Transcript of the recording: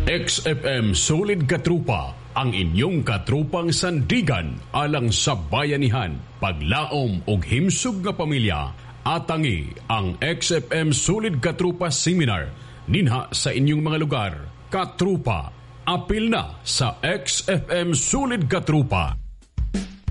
XFM Solid Katrupa, ang inyong katrupang sandigan alang sa bayanihan, paglaom ug himsog nga pamilya. Atangi ang XFM Solid Katrupa Seminar ninha sa inyong mga lugar. Katrupa, apil na sa XFM Solid Katrupa.